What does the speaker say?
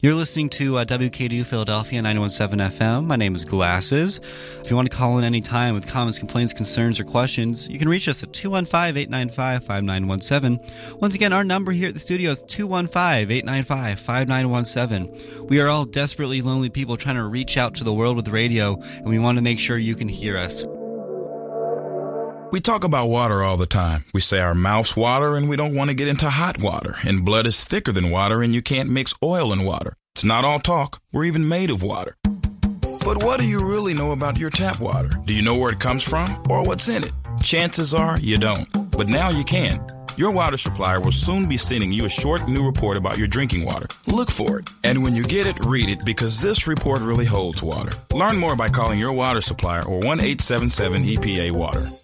You're listening to WKDU Philadelphia 917 FM. My name is Glasses. If you want to call in any time with comments, complaints, concerns, or questions, you can reach us at 215-895-5917. Once again, our number here at the studio is 215-895-5917. We are all desperately lonely people trying to reach out to the world with radio, and we want to make sure you can hear us. We talk about water all the time. We say our mouths water and we don't want to get into hot water. And blood is thicker than water and you can't mix oil and water. It's not all talk. We're even made of water. But what do you really know about your tap water? Do you know where it comes from or what's in it? Chances are you don't. But now you can. Your water supplier will soon be sending you a short new report about your drinking water. Look for it. And when you get it, read it because this report really holds water. Learn more by calling your water supplier or 1-877-EPA-WATER.